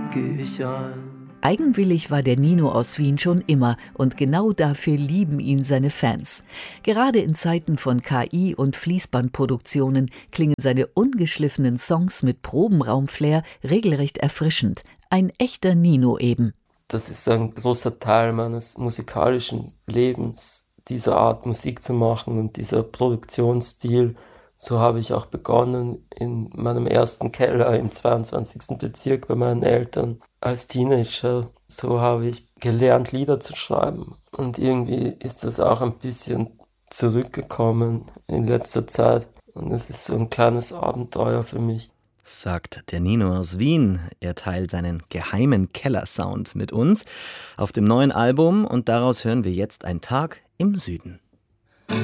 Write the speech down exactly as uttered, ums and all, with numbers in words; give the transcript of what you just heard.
denke ich an. Eigenwillig war der Nino aus Wien schon immer und genau dafür lieben ihn seine Fans. Gerade in Zeiten von K I und Fließbandproduktionen klingen seine ungeschliffenen Songs mit Probenraumflair regelrecht erfrischend. Ein echter Nino eben. Das ist ein großer Teil meines musikalischen Lebens, diese Art Musik zu machen und dieser Produktionsstil. So habe ich auch begonnen in meinem ersten Keller im zweiundzwanzigsten Bezirk bei meinen Eltern als Teenager. So habe ich gelernt, Lieder zu schreiben. Und irgendwie ist das auch ein bisschen zurückgekommen in letzter Zeit. Und es ist so ein kleines Abenteuer für mich. Sagt der Nino aus Wien. Er teilt seinen geheimen Kellersound mit uns auf dem neuen Album und daraus hören wir jetzt Ein Tag im Süden.